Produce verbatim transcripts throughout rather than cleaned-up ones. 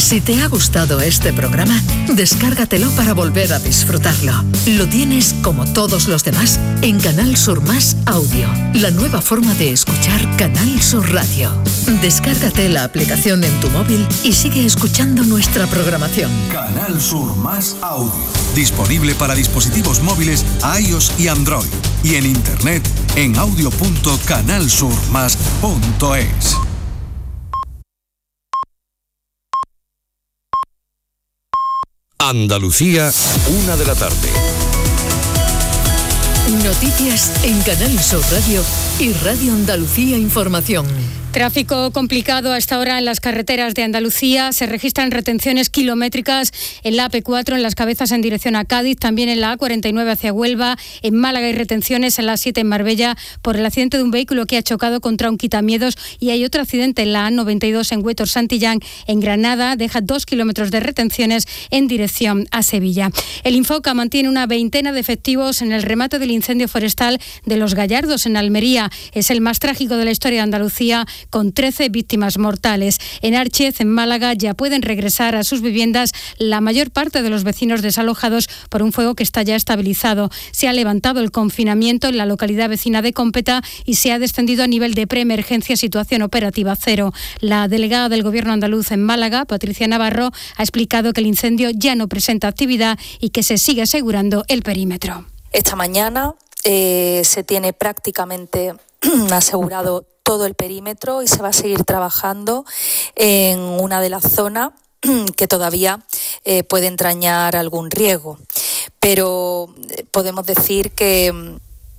Si te ha gustado este programa, descárgatelo para volver a disfrutarlo. Lo tienes, como todos los demás, en Canal Sur Más Audio, la nueva forma de escuchar Canal Sur Radio. Descárgate la aplicación en tu móvil y sigue escuchando nuestra programación. Canal Sur Más Audio, disponible para dispositivos móviles iOS y Android, y en internet en audio punto canal sur más punto es. Andalucía, una de la tarde. Noticias en Canal Sur Radio y Radio Andalucía Información. Tráfico complicado a esta hora en las carreteras de Andalucía. Se registran retenciones kilométricas en la A P cuatro, en Las Cabezas en dirección a Cádiz, también en la A cuarenta y nueve hacia Huelva. En Málaga hay retenciones en la A siete en Marbella por el accidente de un vehículo que ha chocado contra un quitamiedos, y hay otro accidente en la A noventa y dos en Huétor Santillán, en Granada. Deja dos kilómetros de retenciones en dirección a Sevilla. El Infoca mantiene una veintena de efectivos en el remate del incendio forestal de Los Gallardos en Almería. Es el más trágico de la historia de Andalucía, con trece víctimas mortales. En Archez, en Málaga, ya pueden regresar a sus viviendas la mayor parte de los vecinos desalojados por un fuego que está ya estabilizado. Se ha levantado el confinamiento en la localidad vecina de Cómpeta y se ha descendido a nivel de preemergencia, situación operativa cero. La delegada del Gobierno andaluz en Málaga, Patricia Navarro, ha explicado que el incendio ya no presenta actividad y que se sigue asegurando el perímetro. Esta mañana eh, se tiene prácticamente asegurado todo el perímetro y se va a seguir trabajando en una de las zonas que todavía eh, puede entrañar algún riesgo. Pero podemos decir que...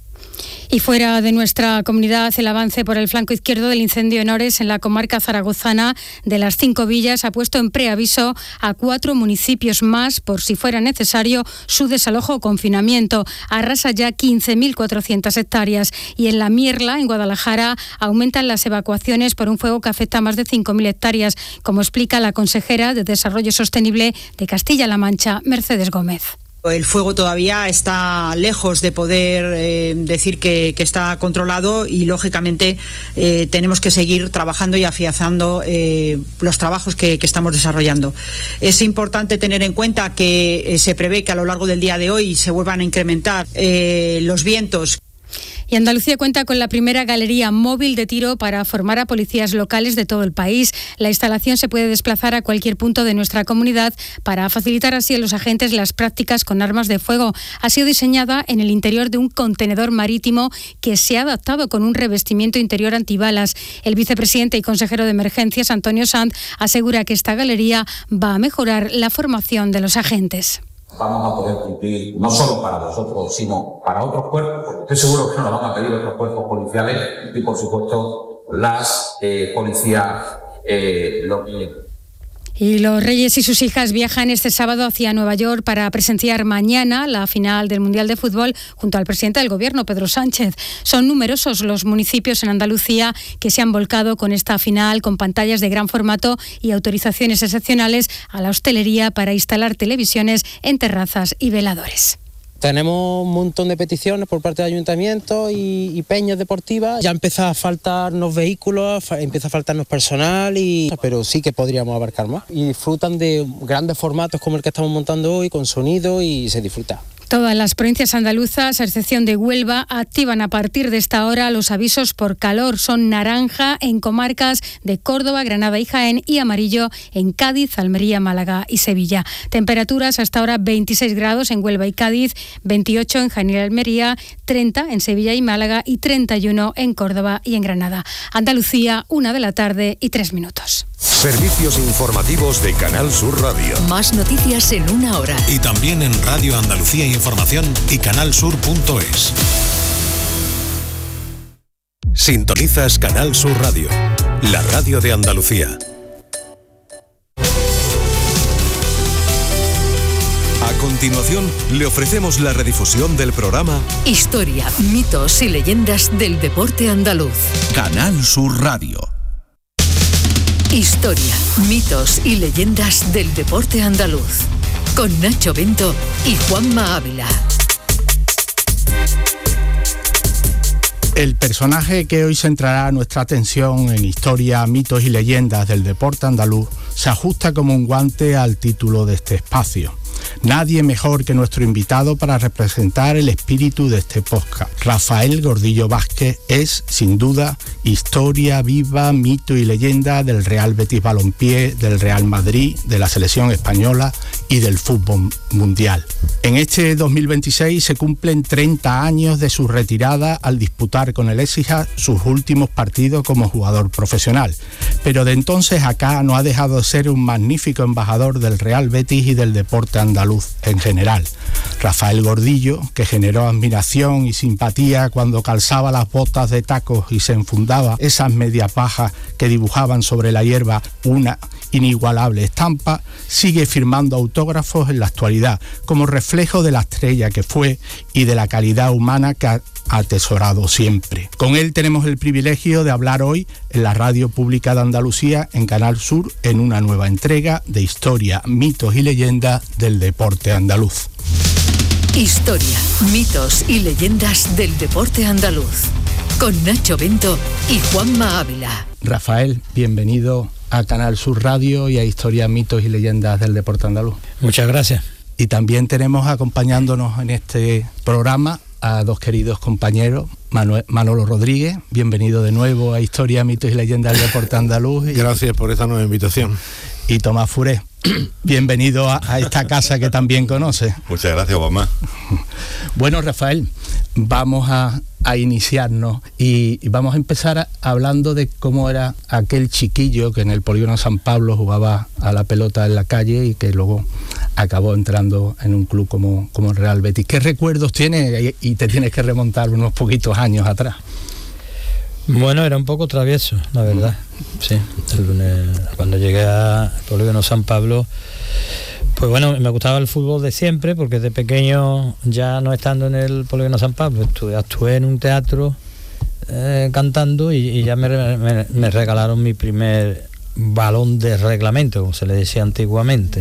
Y fuera de nuestra comunidad, el avance por el flanco izquierdo del incendio en Ores, en la comarca zaragozana de Las Cinco Villas, ha puesto en preaviso a cuatro municipios más por si fuera necesario su desalojo o confinamiento. Arrasa ya quince mil cuatrocientas hectáreas. Y en La Mierla, en Guadalajara, aumentan las evacuaciones por un fuego que afecta a más de cinco mil hectáreas, como explica la consejera de Desarrollo Sostenible de Castilla-La Mancha, Mercedes Gómez. El fuego todavía está lejos de poder eh, decir que, que está controlado y, lógicamente, eh, tenemos que seguir trabajando y afianzando eh, los trabajos que, que estamos desarrollando. Es importante tener en cuenta que eh, se prevé que a lo largo del día de hoy se vuelvan a incrementar eh, los vientos. Y Andalucía cuenta con la primera galería móvil de tiro para formar a policías locales de todo el país. La instalación se puede desplazar a cualquier punto de nuestra comunidad para facilitar así a los agentes las prácticas con armas de fuego. Ha sido diseñada en el interior de un contenedor marítimo que se ha adaptado con un revestimiento interior antibalas. El vicepresidente y consejero de Emergencias, Antonio Sanz, asegura que esta galería va a mejorar la formación de los agentes. Vamos a poder cumplir, no solo para vosotros, sino para otros cuerpos, porque estoy seguro que nos lo van a pedir otros cuerpos policiales y, por supuesto, las eh, policías eh, locales. Y los Reyes y sus hijas viajan este sábado hacia Nueva York para presenciar mañana la final del Mundial de Fútbol junto al presidente del Gobierno, Pedro Sánchez. Son numerosos los municipios en Andalucía que se han volcado con esta final, con pantallas de gran formato y autorizaciones excepcionales a la hostelería para instalar televisiones en terrazas y veladores. Tenemos un montón de peticiones por parte del ayuntamiento y, y peñas deportivas. Ya empieza a faltarnos vehículos, fa, empieza a faltarnos personal, y, pero sí que podríamos abarcar más. Y disfrutan de grandes formatos como el que estamos montando hoy, con sonido, y se disfruta. Todas las provincias andaluzas, a excepción de Huelva, activan a partir de esta hora los avisos por calor. Son naranja en comarcas de Córdoba, Granada y Jaén, y amarillo en Cádiz, Almería, Málaga y Sevilla. Temperaturas hasta ahora veintiséis grados en Huelva y Cádiz, veintiocho en Jaén y Almería, treinta en Sevilla y Málaga y treinta y uno en Córdoba y en Granada. Andalucía, una de la tarde y tres minutos. Servicios informativos de Canal Sur Radio. Más noticias en una hora. Y también en Radio Andalucía Información y canal sur punto es. Sintonizas Canal Sur Radio, la radio de Andalucía. A continuación, le ofrecemos la redifusión del programa Historia, mitos y leyendas del deporte andaluz. Canal Sur Radio. Historia, mitos y leyendas del deporte andaluz. Con Nacho Bento y Juanma Ávila. El personaje que hoy centrará nuestra atención en historia, mitos y leyendas del deporte andaluz se ajusta como un guante al título de este espacio. Nadie mejor que nuestro invitado para representar el espíritu de este podcast. Rafael Gordillo Vázquez es, sin duda, historia viva, mito y leyenda del Real Betis Balompié, del Real Madrid, de la selección española y del fútbol mundial. En este dos mil veintiséis se cumplen treinta años de su retirada al disputar con el Écija sus últimos partidos como jugador profesional. Pero de entonces acá no ha dejado de ser un magnífico embajador del Real Betis y del deporte andaluz en general. Rafael Gordillo, que generó admiración y simpatía cuando calzaba las botas de tacos y se enfundaba esas medias bajas que dibujaban sobre la hierba una inigualable estampa, sigue firmando autógrafos en la actualidad como reflejo de la estrella que fue y de la calidad humana que ha atesorado siempre. Con él tenemos el privilegio de hablar hoy en la Radio Pública de Andalucía, en Canal Sur, en una nueva entrega de historia, mitos y leyendas del deporte andaluz. Historia, mitos y leyendas del deporte andaluz, con Nacho Bento y Juanma Ávila. Rafael, bienvenido a Canal Sur Radio y a Historia, mitos y leyendas del deporte andaluz. Muchas gracias. Y también tenemos acompañándonos en este programa a dos queridos compañeros, Manuel, Manolo Rodríguez, bienvenido de nuevo a Historia, mitos y leyendas del deporte andaluz. Y, gracias por esta nueva invitación. Y Tomás Furé, bienvenido a, a esta casa que también conoce. Muchas gracias, Juanma. Bueno, Rafael, vamos a, a iniciarnos y, y vamos a empezar a, hablando de cómo era aquel chiquillo que en el Polígono San Pablo jugaba a la pelota en la calle y que luego acabó entrando en un club como, como el Real Betis. ¿Qué recuerdos tienes? Y, y te tienes que remontar unos poquitos años atrás. Bueno, era un poco travieso, la verdad. Sí, el, cuando llegué al Polígono San Pablo, pues bueno, me gustaba el fútbol de siempre, porque de pequeño, ya no estando en el Polígono San Pablo, estuve, actué en un teatro eh, cantando y, y ya me, me, me regalaron mi primer balón de reglamento, como se le decía antiguamente.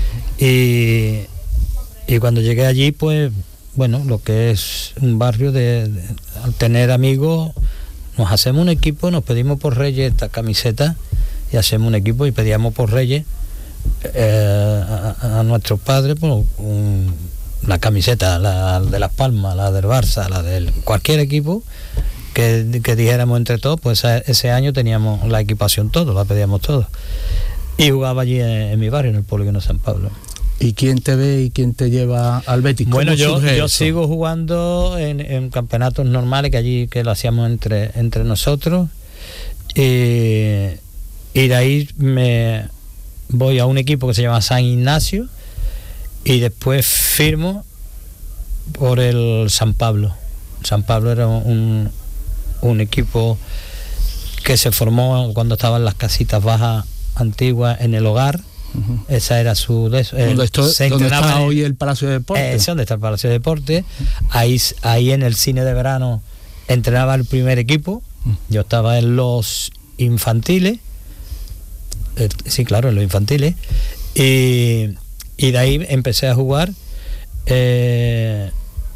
Y, y cuando llegué allí, pues bueno, lo que es un barrio de, de al tener amigos, nos hacemos un equipo, nos pedimos por Reyes esta camiseta y hacemos un equipo y pedíamos por Reyes eh, a, a nuestros padres por un, la camiseta, la de Las Palmas, la del Barça, la de cualquier equipo que, que dijéramos entre todos, pues ese año teníamos la equipación todos, la pedíamos todos. Y jugaba allí en, en mi barrio, en el Polígono San Pablo. ¿Y quién te ve y quién te lleva al Betis? Bueno, yo, yo sigo jugando en, en campeonatos normales que allí que lo hacíamos entre, entre nosotros y, y de ahí me voy a un equipo que se llama San Ignacio y después firmo por el San Pablo. San Pablo era un, un equipo que se formó cuando estaban las casitas bajas antiguas en el hogar. Uh-huh. Esa era su de, eh, ¿Dónde, esto, ¿dónde está hoy el Palacio de Deportes? Eh, ¿Dónde está el Palacio de Deportes? Ahí, ahí en el cine de verano entrenaba el primer equipo. Uh-huh. Yo estaba en los infantiles, eh, sí, claro, en los infantiles, y, y de ahí empecé a jugar eh,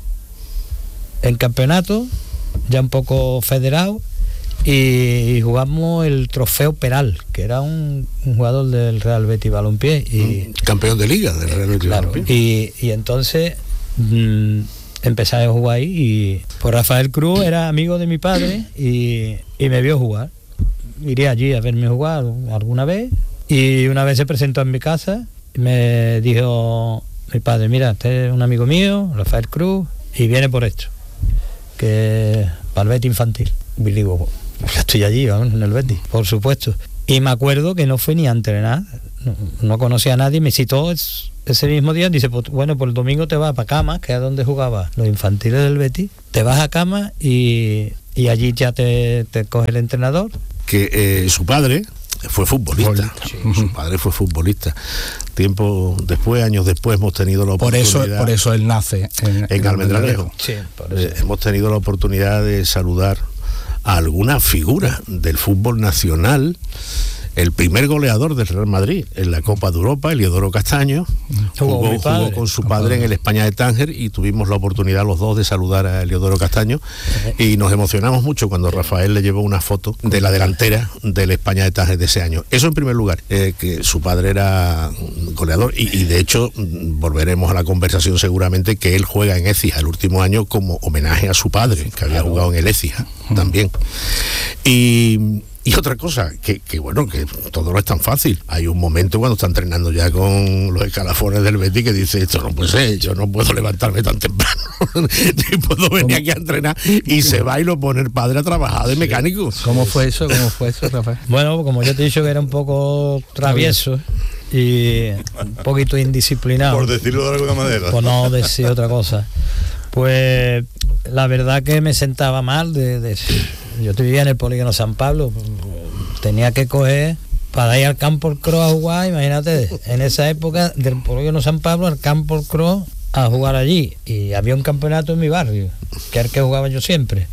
en campeonato, ya un poco federado. Y jugamos el trofeo Peral, que era un, un jugador del Real Betis Balompié y campeón de liga del Real Betis claro, Balompié. Y, y entonces mmm, empecé a jugar ahí y pues Rafael Cruz era amigo de mi padre y, y me vio jugar. Iré allí a verme jugar alguna vez y una vez se presentó en mi casa y me dijo mi padre, mira, este es un amigo mío, Rafael Cruz, y viene por esto, que para el Betis infantil. Y digo, estoy allí, vamos, en el Betis, por supuesto. Y me acuerdo que no fui ni a entrenar, no, no conocía a nadie, me citó es, ese mismo día, dice, pues, bueno, pues el domingo te vas para Cama, que es donde jugaba los infantiles del Betis, te vas a Cama y, y allí ya te, te coge el entrenador. Que eh, su padre fue futbolista, sí. Su padre fue futbolista. Tiempo después, años después, hemos tenido la oportunidad... Por eso, por eso él nace en, en Almendralejo. Sí, por eso. Eh, hemos tenido la oportunidad de saludar a algunas figuras del fútbol nacional. El primer goleador del Real Madrid en la Copa de Europa, Eliodoro Castaño, jugó, jugó con su padre en el España de Tánger y tuvimos la oportunidad los dos de saludar a Eliodoro Castaño y nos emocionamos mucho cuando Rafael le llevó una foto de la delantera del España de Tánger de ese año. Eso en primer lugar, eh, que su padre era goleador y, y de hecho volveremos a la conversación seguramente, que él juega en Écija el último año como homenaje a su padre, que había jugado en el Écija también. Y... Y otra cosa, que, que bueno, que todo no es tan fácil. Hay un momento cuando está entrenando ya con los escalafones del Betis que dice, esto no puede ser, yo no puedo levantarme tan temprano, ni puedo venir aquí a entrenar, y se va y lo pone el padre a trabajar de mecánico. ¿Cómo fue eso? ¿Cómo fue eso, Rafael? Bueno, como yo te he dicho que era un poco travieso y un poquito indisciplinado. Por decirlo de alguna manera. Por no decir otra cosa. Pues la verdad que me sentaba mal de... de yo vivía en el polígono San Pablo, tenía que coger para ir al Campo Cross a jugar, imagínate, en esa época del polígono San Pablo al Campo Cross a jugar allí, y había un campeonato en mi barrio, que era el que jugaba yo siempre,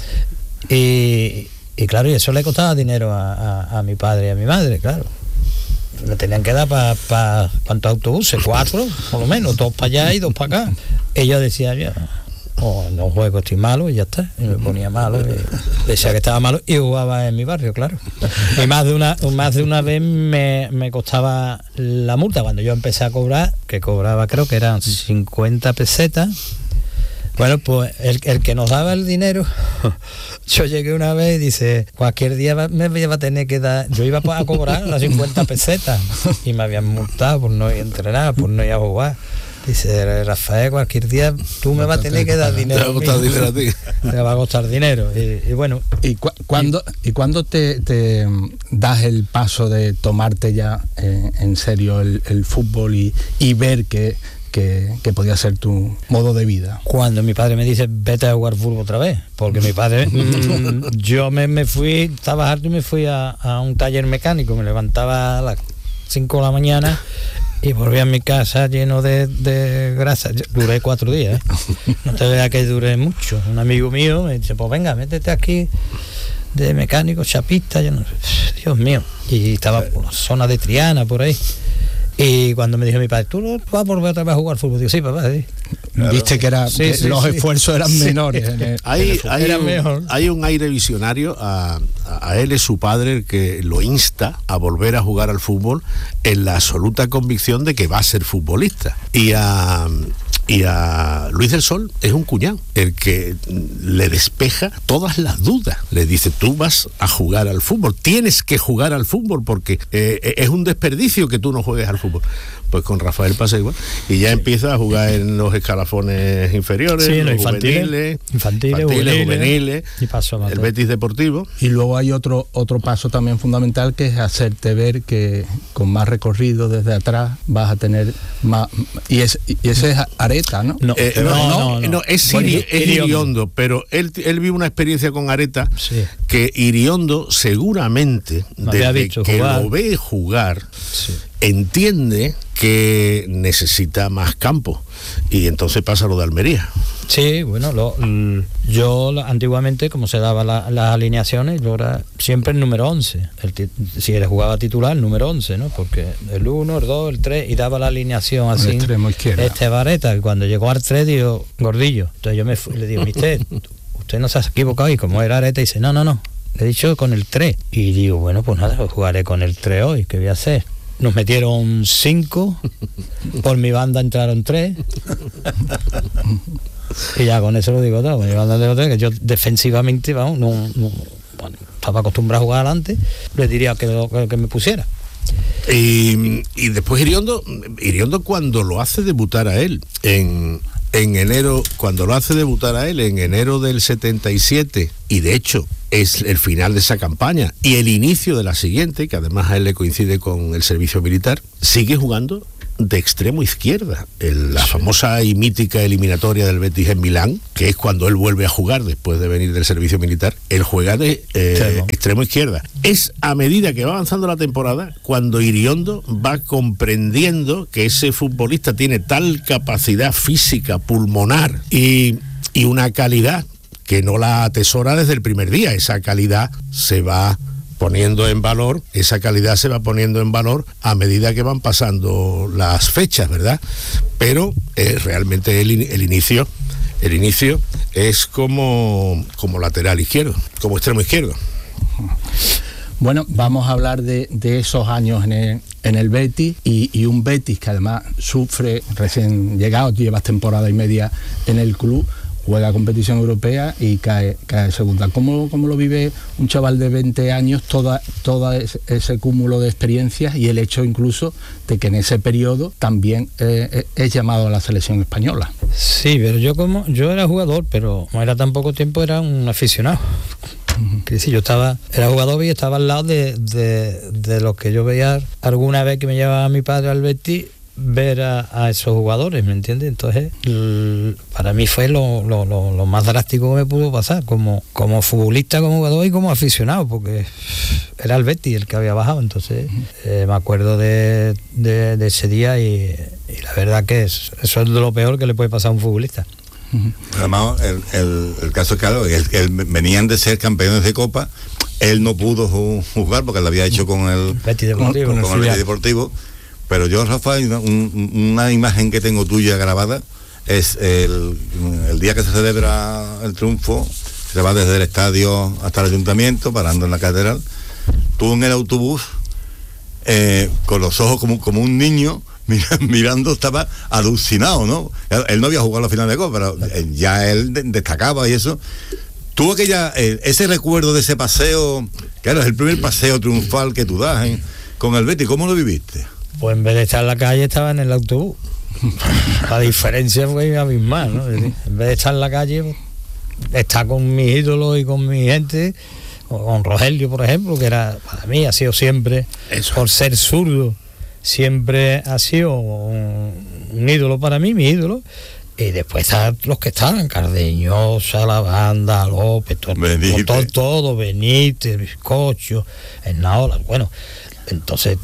y, y claro, y eso le costaba dinero a, a, a mi padre y a mi madre, claro. Me tenían que dar para pa, ¿cuántos autobuses? Cuatro, por lo menos, dos para allá y dos para acá. Y yo decía, ya, oh, no juego, estoy malo, y ya está. Y me ponía malo, y decía que estaba malo, y jugaba en mi barrio, claro. Y más de una, más de una vez me, me costaba la multa cuando yo empecé a cobrar, que cobraba creo que eran cincuenta pesetas. Bueno, pues el, el que nos daba el dinero, yo llegué una vez y dice, cualquier día me iba a tener que dar, yo iba a cobrar las cincuenta pesetas y me habían multado por no ir a entrenar, por no ir a jugar. Dice, Rafael, cualquier día tú me vas a tener que dar dinero. Te va a costar dinero a ti. Te va a costar dinero. Y, y bueno. ¿Y cu cuándo, y, ¿y cuándo te, te das el paso de tomarte ya eh, en serio el, el fútbol y, y ver que, que, que podía ser tu modo de vida? Cuando mi padre me dice, vete a jugar fútbol otra vez. Porque mi padre, mmm, yo me, me fui, estaba harto y me fui a, a un taller mecánico. Me levantaba a las cinco de la mañana y volví a mi casa lleno de, de grasa. Duré cuatro días, ¿eh? No te veas que duré mucho. Un amigo mío me dice, pues venga, métete aquí de mecánico, chapista, yo no sé, Dios mío. Y estaba por la zona de Triana, por ahí. Y cuando me dijo mi padre, ¿tú no vas a volver otra vez a jugar fútbol? Digo, sí, papá, sí. Claro. Viste que, era, sí, que sí, los sí. esfuerzos eran Sí. menores. En el, hay, en el hay, era un, mejor. hay un aire visionario a, a él, es su padre, el que lo insta a volver a jugar al fútbol en la absoluta convicción de que va a ser futbolista. Y a... Y a Luis del Sol es un cuñado, el que le despeja todas las dudas. Le dice, tú vas a jugar al fútbol, tienes que jugar al fútbol porque eh, es un desperdicio que tú no juegues al fútbol. Pues con Rafael pasa igual. Y ya empieza a jugar en los escalafones inferiores, sí, los infantiles, juveniles, infantiles, infantiles, juveniles, juveniles, y paso a el Betis Deportivo. Y luego hay otro otro paso también fundamental, que es hacerte ver que con más recorrido desde atrás vas a tener más... Y, es, y ese es Areta, ¿no? No, eh, no, no, no, no, no, es, bueno, Iri, es Iriondo, pero él, él vive una experiencia con Areta, sí, que Iriondo seguramente, desde que jugar. lo ve jugar, sí, entiende que necesita más campo, y entonces pasa lo de Almería. Sí, bueno, lo, yo antiguamente, como se daban la, las alineaciones, yo era siempre el número once. El, si él jugaba titular, el número once, ¿no? Porque el uno, el dos, el tres, y daba la alineación así. Extremo izquierda. Este Vareta, y cuando llegó al tres, digo, Gordillo. Entonces yo me fui, le digo, mister, usted no se ha equivocado. Y como era Areta, dice, no, no, no, le he dicho con el tres. Y digo, bueno, pues nada, pues jugaré con el tres hoy, ¿qué voy a hacer? Nos metieron cinco, por mi banda entraron tres. Y ya con eso lo digo todo, mi banda de tres, que yo defensivamente, vamos, no, no, bueno, estaba acostumbrado a jugar adelante, le diría que, lo, que me pusiera. Y, y después Iriondo, Iriondo cuando lo hace debutar a él en, en enero, cuando lo hace debutar a él en enero del setenta y siete, y de hecho es el final de esa campaña y el inicio de la siguiente, que además a él le coincide con el servicio militar, sigue jugando de extremo izquierda, el, la sí. famosa y mítica eliminatoria del Betis en Milán, que es cuando él vuelve a jugar después de venir del servicio militar, él juega de eh, extremo. extremo izquierda. Es a medida que va avanzando la temporada cuando Iriondo va comprendiendo que ese futbolista tiene tal capacidad física, pulmonar y, y una calidad que no la atesora desde el primer día. Esa calidad se va poniendo en valor, esa calidad se va poniendo en valor a medida que van pasando las fechas, ¿verdad? Pero eh, realmente el, el inicio, el inicio es como, como lateral izquierdo, como extremo izquierdo. Bueno, vamos a hablar de, de esos años en el, en el Betis y, y un Betis que además sufre, recién llegado, llevas temporada y media en el club, juega competición europea y cae, cae segunda. ¿Cómo, ¿Cómo lo vive un chaval de veinte años, toda, todo ese, ese cúmulo de experiencias y el hecho incluso de que en ese periodo también eh, es llamado a la selección española? Sí, pero yo como yo era jugador, pero no era tan poco tiempo, era un aficionado. Que sí, yo estaba, era jugador y estaba al lado de, de, de los que yo veía alguna vez que me llevaba mi padre al Betis, ver a, a esos jugadores, ¿me entiendes? Entonces, l- para mí fue lo, lo, lo, lo más drástico que me pudo pasar, como, como futbolista, como jugador y como aficionado, porque era el Betis el que había bajado. Entonces, eh, me acuerdo de, de, de ese día y, y la verdad que es, eso es de lo peor que le puede pasar a un futbolista. Además, el, el, el caso es claro, el, el, venían de ser campeones de Copa, él no pudo jugar porque lo había hecho con el Betis Deportivo, con, con el Betis Deportivo, pero yo, Rafa, un, una imagen que tengo tuya grabada es el, el día que se celebra el triunfo, se va desde el estadio hasta el ayuntamiento, parando en la catedral, tú en el autobús, eh, con los ojos como, como un niño, mirando, estaba alucinado, ¿no? Él, él no había jugado la final de Copa, pero ya él de, destacaba y eso. Tuvo aquella, eh, ese recuerdo de ese paseo, claro, es el primer paseo triunfal que tú das ¿eh? con el Betis, ¿cómo lo viviste? Pues en vez de estar en la calle estaba en el autobús. La diferencia fue abismal, ¿no? En vez de estar en la calle, pues, estar con mis ídolos y con mi gente, con Rogelio, por ejemplo, que era, para mí ha sido siempre, eso, por ser zurdo, siempre ha sido un, un ídolo para mí, mi ídolo. Y después están los que estaban, Cardeñosa, la banda, López, todo, todo, todo, Benítez, Bizcocho, Esnaola, bueno, entonces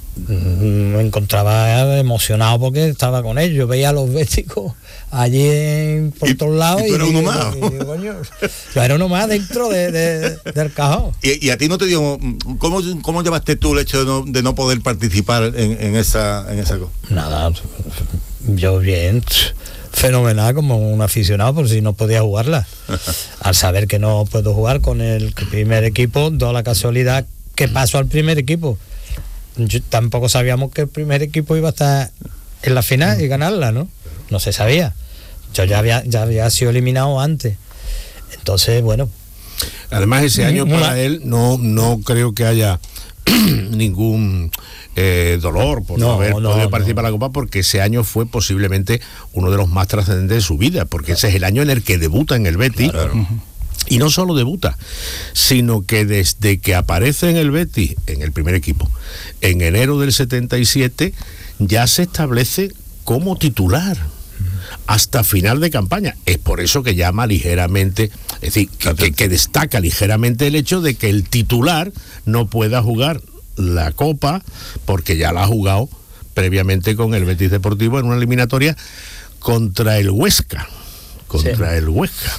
me encontraba emocionado porque estaba con ellos, yo veía a los béticos allí en, por todos lados y, y, y, más. y, y coño, yo era uno más dentro de, de, del cajón. Y, y a ti no te dio, ¿cómo, cómo llevaste tú el hecho de no, de no poder participar en, en esa en esa cosa? Nada, yo bien, fenomenal como un aficionado, por si no podía jugarla. Al saber que no puedo jugar con el primer equipo, da la casualidad que paso al primer equipo. Yo, tampoco sabíamos que el primer equipo iba a estar en la final y ganarla, ¿no? No se sabía. Yo ya había, ya había sido eliminado antes. Entonces, bueno. Además, ese año una... para él no, no creo que haya ningún eh, dolor por no, no haber no, podido participar no. en la Copa, porque ese año fue posiblemente uno de los más trascendentes de su vida, porque claro. ese es el año en el que debuta en el Betis. Claro. Uh-huh. Y no solo debuta, sino que desde que aparece en el Betis, en el primer equipo, en enero del setenta y siete, ya se establece como titular hasta final de campaña. Es por eso que llama ligeramente, es decir, que, que, que destaca ligeramente el hecho de que el titular no pueda jugar la Copa, porque ya la ha jugado previamente con el Betis Deportivo en una eliminatoria contra el Huesca. Contra sí. el Huesca.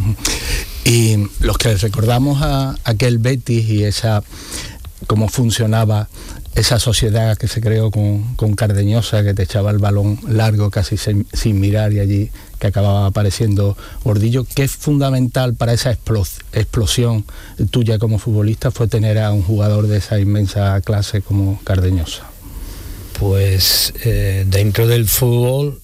Y los que recordamos a aquel Betis y esa cómo funcionaba esa sociedad que se creó con, con Cardeñosa, que te echaba el balón largo casi sin, sin mirar y allí que acababa apareciendo Gordillo, ¿qué es fundamental para esa explos, explosión tuya como futbolista fue tener a un jugador de esa inmensa clase como Cardeñosa? Pues eh, dentro del fútbol,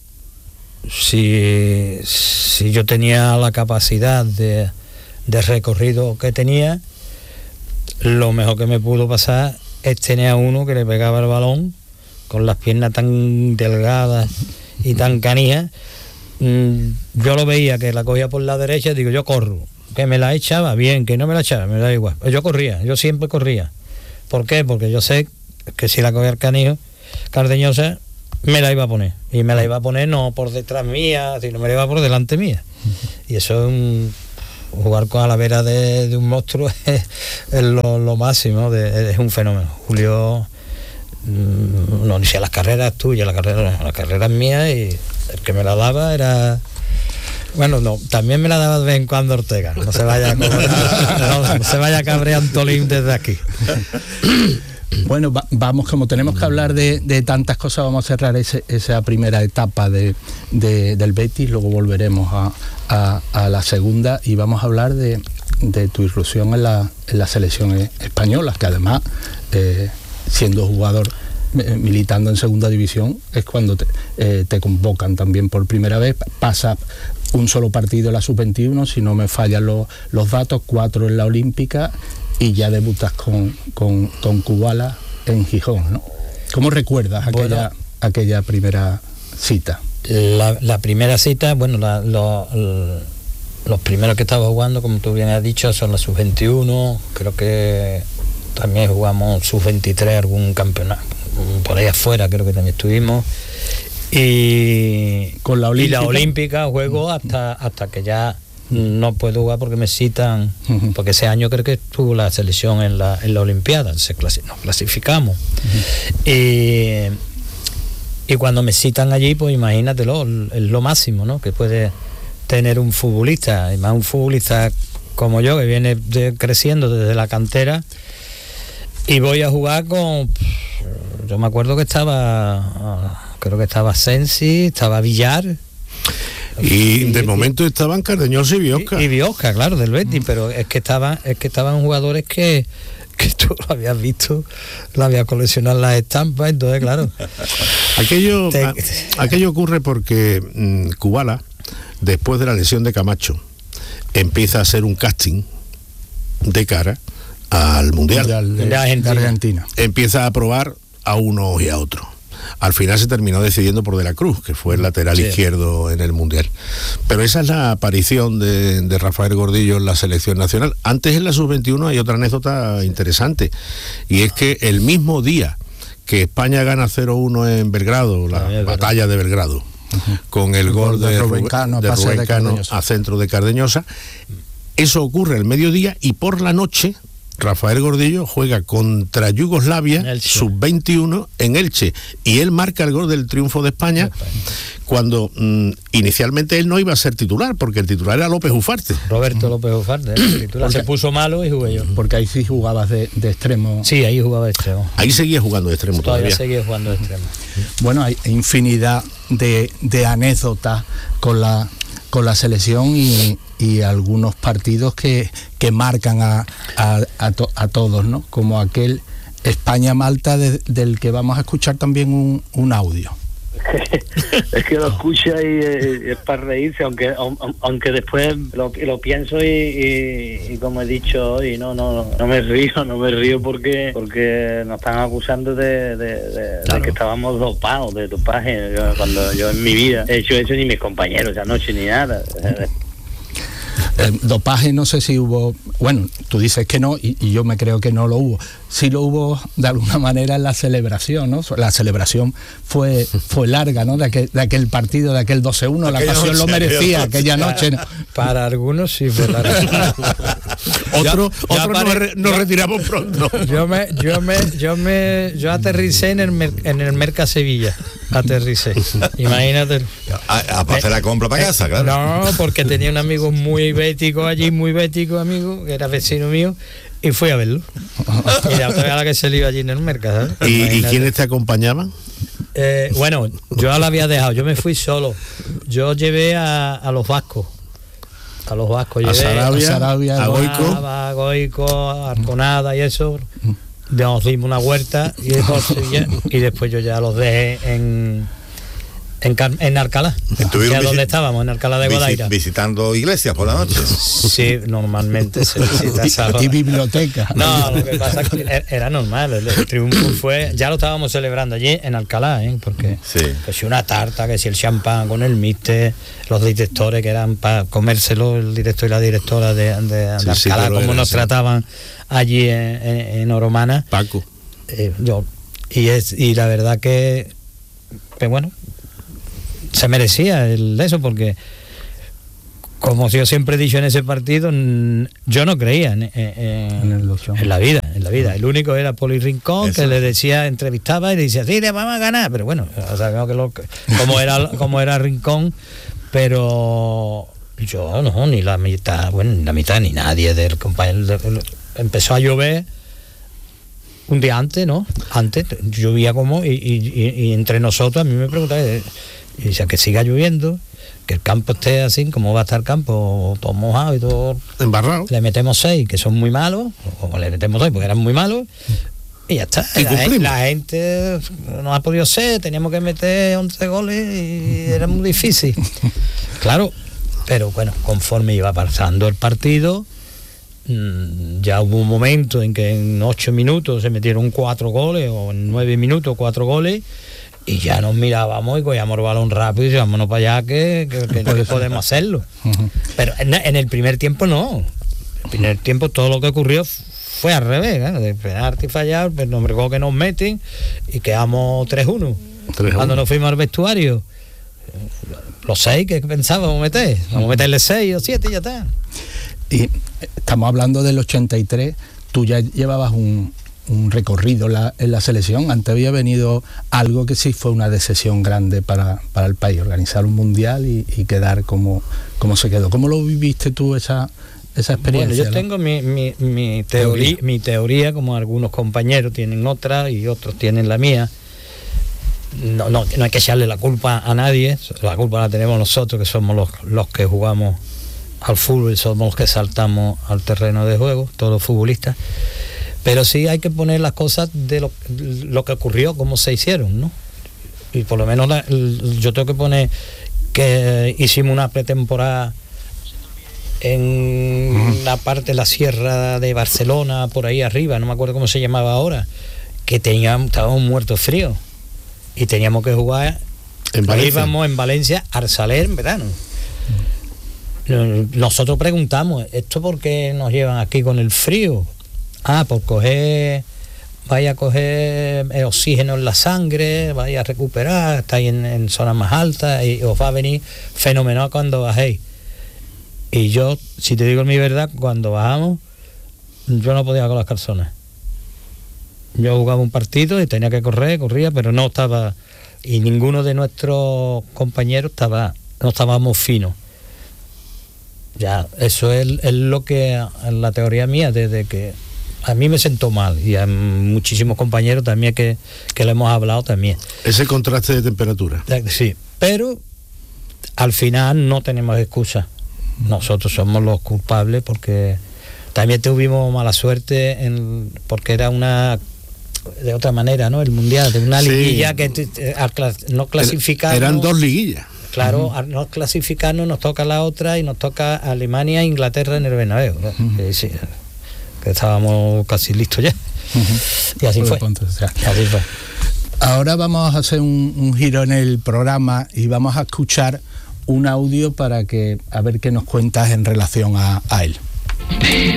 si, si yo tenía la capacidad de, de recorrido que tenía, lo mejor que me pudo pasar es tener a uno que le pegaba el balón con las piernas tan delgadas y tan canijas. Mm, yo lo veía que la cogía por la derecha, digo, yo corro, que me la echaba bien, que no me la echaba, me da igual. Yo corría, yo siempre corría. ¿Por qué? Porque yo sé que si la cogía el canijo, Cardeñosa, me la iba a poner. Y me la iba a poner no por detrás mía, sino me la iba por delante mía. Y eso es un... jugar con a la vera de, de un monstruo es, es lo, lo máximo, de, es un fenómeno. Julio, no ni sé las carreras tuyas, la carrera, la carrera es mía y el que me la daba era Bueno, no, también me la daba de vez en cuando Ortega. No se vaya a, no, no se vaya a cabrear Antolín desde aquí. Bueno, va, vamos, como tenemos que hablar de, de tantas cosas, vamos a cerrar ese, esa primera etapa de, de, del Betis, luego volveremos a, a, a la segunda y vamos a hablar de, de tu irrupción en la, en la selección española, que además, eh, siendo jugador, eh, militando en segunda división, es cuando te, eh, te convocan también por primera vez. Pasa un solo partido en la sub veintiuno, si no me fallan los, los datos, cuatro en la Olímpica, y ya debutas con, con, con Kubala en Gijón, ¿no? ¿Cómo recuerdas aquella, bueno, aquella primera cita? La, la primera cita, bueno, la, lo, lo, los primeros que estaba jugando, como tú bien has dicho, son la sub veintiuno, creo que también jugamos sub veintitrés, algún campeonato, por ahí afuera creo que también estuvimos, y con la olímpica, y la olímpica juego hasta, hasta que ya no puedo jugar porque me citan, uh-huh. porque ese año creo que estuvo la selección en la, en la Olimpiada, se clasi- nos clasificamos. Uh-huh. Y, y cuando me citan allí, pues imagínatelo, es lo máximo, ¿no?, que puede tener un futbolista, y más un futbolista como yo, que viene de, creciendo desde la cantera, y voy a jugar con, yo me acuerdo que estaba, creo que estaba Sensi, estaba Villar. Y de momento estaban Cardeñosa y Biosca. Y, y Biosca, claro, del Betis, pero es que estaban, es que estaban jugadores que, que tú lo habías visto, lo habías coleccionado las estampas, entonces claro. Aquello, Te... a, aquello ocurre porque mmm, Kubala, después de la lesión de Camacho, empieza a hacer un casting de cara al Mundial de, de, Argentina. de Argentina. Empieza a probar a uno y a otro. Al final se terminó decidiendo por De la Cruz, que fue el lateral sí. izquierdo en el Mundial. Pero esa es la aparición de, de Rafael Gordillo en la selección nacional. Antes, en la sub veintiuno, hay otra anécdota interesante, y es que el mismo día que España gana cero uno en Belgrado, la ah, batalla de Belgrado, uh-huh. con el gol de, de Rubén Cano, de Rubén Cano a centro de Cardeñosa, eso ocurre el mediodía, y por la noche Rafael Gordillo juega contra Yugoslavia, sub veintiuno, en Elche, y él marca el gol del triunfo de España, cuando mmm, inicialmente él no iba a ser titular, porque el titular era López Ufarte. Roberto López Ufarte, el titular se puso malo y jugué yo. Porque ahí sí jugabas de, de extremo. Sí, ahí jugaba de extremo. Ahí seguía jugando de extremo todavía. Todavía seguía jugando de extremo. Bueno, hay infinidad de, de anécdotas con la con la selección y, y algunos partidos que, que marcan a, a, a, to, a todos, ¿no? Como aquel España-Malta de, del que vamos a escuchar también un, un audio. Es que lo escucha y eh, es para reírse, aunque aunque después lo, lo pienso y, y, y como he dicho hoy, no no no me río, no me río porque porque nos están acusando de, de, de, claro. de que estábamos dopados, de dopaje, yo, cuando yo en mi vida he hecho eso, ni mis compañeros esa noche ni nada. Eh, dopaje no sé si hubo, bueno, tú dices que no y, y yo me creo que no lo hubo. Sí lo hubo de alguna manera en la celebración, ¿no? La celebración fue fue larga, ¿no? De aquel, de aquel partido, de aquel doce uno, la pasión lo merecía aquella noche. Para, para algunos sí fue larga. Otro, yo, otro yo nos, re, nos retiramos pronto. Yo me, yo me, yo me, yo aterricé en el mer, en el Merca Sevilla. Aterricé. Imagínate. A, a para hacer la compra para casa, claro. No, porque tenía un amigo muy bético allí, muy bético amigo, que era vecino mío, y fui a verlo. Y la otra la que se iba allí en el mercado, ¿sabes? ¿Y, ¿Y quiénes te acompañaban? Eh, bueno, yo la había dejado, yo me fui solo. Yo llevé a, a los vascos. A los vascos llevé. A Sarabia, a, Sarabia, a Goico. A Goico, a Arconada y eso. Nos dimos una huerta y después, y después yo ya los dejé en... En, en Alcalá, ya donde estábamos, en Alcalá de Guadaira. Visitando iglesias por la noche. Sí, normalmente se visita esa hora. Y biblioteca. No, lo que pasa es que era normal, el, el triunfo fue, ya lo estábamos celebrando allí en Alcalá, ¿eh? Porque sí. Que si una tarta, que si el champán con el míster, los directores que eran para comérselo, el director y la directora de, de, de sí, Alcalá, sí, como nos así. Trataban allí en, en, en Oromana. Paco. Eh, yo, y, es, y la verdad que, que bueno, se merecía el eso, porque como yo siempre he dicho en ese partido, yo no creía en, en, en, en la vida, en la vida. El único era Poli Rincón, eso. Que le decía, entrevistaba y le decía, sí, le vamos a ganar, pero bueno, sabemos que lo, como era como era Rincón, pero Yo no, ni la mitad, bueno, ni la mitad ni nadie del compañero. De, de, empezó a llover un día antes, ¿no? Antes llovía como, y, y, y entre nosotros a mí me preguntaba, y dice que siga lloviendo, que el campo esté así, como va a estar el campo, todo mojado y todo embarrado. Le metemos seis, que son muy malos, o le metemos seis porque eran muy malos, y ya está. Y la, la gente no ha podido ser, teníamos que meter once goles y era muy difícil. Claro, pero bueno, conforme iba pasando el partido, ya hubo un momento en que en ocho minutos se metieron cuatro goles, o en nueve minutos cuatro goles, y ya nos mirábamos y cogíamos el balón rápido y decíamos, vámonos para allá que, que, que, que podemos hacerlo. Uh-huh. Pero en, en el primer tiempo no. El primer tiempo todo lo que ocurrió fue al revés, ¿eh? De penalti y fallar, pero nos bregó que nos meten y quedamos tres uno. Cuando nos fuimos al vestuario, los seis que pensábamos meter, vamos a meterle seis o siete y ya está. Y estamos hablando del ochenta y tres, tú ya llevabas un, un recorrido la, en la selección, antes había venido algo que sí fue una decisión grande para, para el país, organizar un mundial y, y quedar como, como se quedó. ¿Cómo lo viviste tú esa, esa experiencia? Bueno, yo tengo ¿no? mi, mi, mi, teoría, mi teoría, como algunos compañeros tienen otra y otros tienen la mía. No, no, no hay que echarle la culpa a nadie, la culpa la tenemos nosotros, que somos los, los que jugamos al fútbol, somos los que saltamos al terreno de juego, todos los futbolistas. Pero sí hay que poner las cosas de lo, lo que ocurrió, cómo se hicieron, ¿no? Y por lo menos la, yo tengo que poner que hicimos una pretemporada en uh-huh. la parte de la sierra de Barcelona, por ahí arriba, no me acuerdo cómo se llamaba ahora, que teníamos, estábamos muertos fríos y teníamos que jugar en Valencia. Íbamos en Valencia al Saler en verano. Nosotros preguntamos, ¿esto por qué nos llevan aquí con el frío? Ah, por coger, vaya a coger el oxígeno en la sangre, vaya a recuperar, estáis en, en zonas más altas y os va a venir fenomenal cuando bajéis. Y yo, si te digo mi verdad, cuando bajamos, yo no podía con las calzones. Yo jugaba un partido y tenía que correr, corría, pero no estaba, y ninguno de nuestros compañeros estaba, no estábamos finos. Ya, eso es, es lo que, en la teoría mía, desde que a mí me sentó mal, y a muchísimos compañeros también que, que le hemos hablado también. Ese contraste de temperatura. Sí, pero al final no tenemos excusa. Nosotros somos los culpables porque también tuvimos mala suerte en, porque era una de otra manera, ¿no? El mundial, de una liguilla sí. que te, te, al clas, no clasificar. Eran dos liguillas. Claro, uh-huh. al no clasificarnos nos toca la otra y nos toca Alemania e Inglaterra en el Bernabéu, ¿no? Uh-huh. que, sí, que estábamos casi listos ya. Uh-huh. Y así fue. así fue. Ahora vamos a hacer un, un giro en el programa y vamos a escuchar un audio para que a ver qué nos cuentas en relación a, a él.